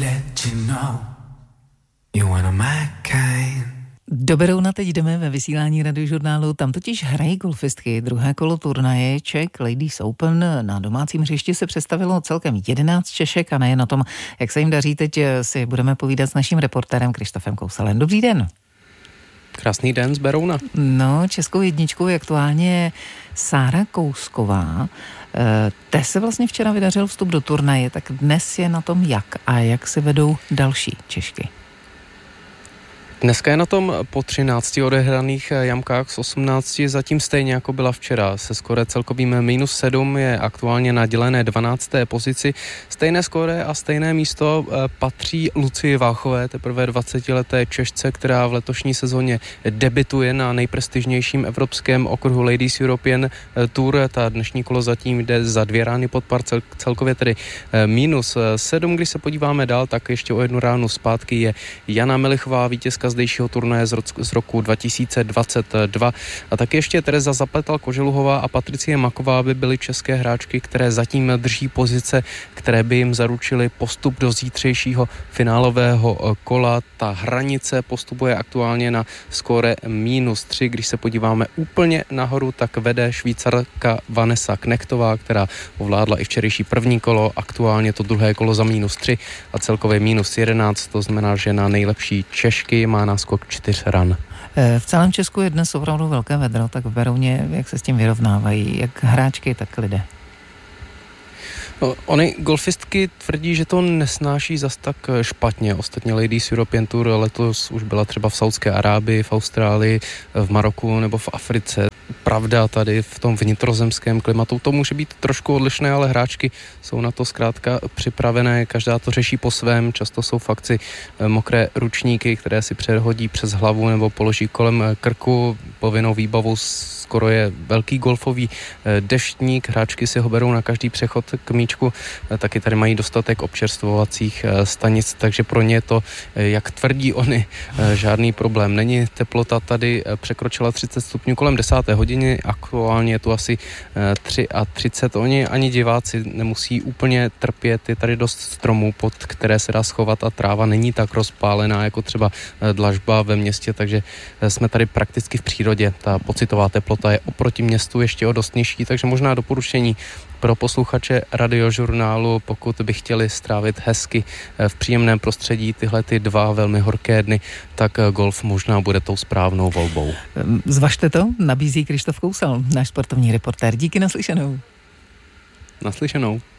let you know you're one of my kind. Do Berouna teď jdeme ve vysílání Radiožurnálu, tam totiž hrají golfistky. Druhé kolo turnaje Czech Ladies Open. Na domácím hřišti se představilo celkem 11 Češek a nejen o tom, jak se jim daří, teď si budeme povídat s naším reportérem Krištofem Kousalem. Dobrý den. Krásný den z Berouna. No, českou jedničkou je aktuálně Sára Kousková. Té se vlastně včera vydařil vstup do turnaje, tak dnes je na tom jak a jak se vedou další Češky? Dneska je na tom po 13 odehraných jamkách z 18 zatím stejně jako byla včera. Se skóre celkovým -7 je aktuálně na dělené 12. pozici. Stejné skóre a stejné místo patří Lucii Váchové, teprve 20leté Češce, která v letošní sezóně debituje na nejprestižnějším evropském okruhu Ladies European Tour. Ta dnešní kolo zatím jde za 2 rány pod par, celkově tedy -7. Když se podíváme dál, tak ještě o 1 ránu zpátky je Jana Melichová, vítězka zdejšího turnaje z roku 2022. A taky ještě Tereza Zapletal-Koželuhová a Patricie Maková by byly české hráčky, které zatím drží pozice, které by jim zaručily postup do zítřejšího finálového kola. Ta hranice postupuje aktuálně na skóre -3. Když se podíváme úplně nahoru, tak vede Švýcarka Vanessa Knechtová, která ovládla i včerejší první kolo, aktuálně to druhé kolo za -3 a celkově -11. To znamená, že na nejlepší Češky má náskok 4 ran. V celém Česku je dnes opravdu velké vedro, tak v Berouně, jak se s tím vyrovnávají, jak hráčky, tak lidé? Ony golfistky tvrdí, že to nesnáší zas tak špatně. Ostatně Ladies European Tour letos už byla třeba v Saudské Arábii, v Austrálii, v Maroku nebo v Africe. Pravda, tady v tom vnitrozemském klimatu to může být trošku odlišné, ale hráčky jsou na to zkrátka připravené, každá to řeší po svém, často jsou v akci mokré ručníky, které si přehodí přes hlavu nebo položí kolem krku, povinnou výbavou skoro je velký golfový deštník, hráčky si ho berou na každý přechod k míčku, taky tady mají dostatek občerstvovacích stanic, takže pro ně to, jak tvrdí oni, žádný problém není. Teplota tady překročila 30 stupňů kolem 10. hodiny, aktuálně je tu asi 33. Oni ani diváci nemusí úplně trpět, je tady dost stromů, pod které se dá schovat a tráva není tak rozpálená jako třeba dlažba ve městě, takže jsme tady prakticky v přírodě. Ta pocitová teplota je oproti městu ještě o dost nižší, takže možná doporučení pro posluchače Radiožurnálu, pokud by chtěli strávit hezky v příjemném prostředí tyhle ty 2 velmi horké dny, tak golf možná bude tou správnou volbou. Zvažte to, nabízí Krištof Kousal, náš sportovní reportér. Díky, naslyšenou. Naslyšenou.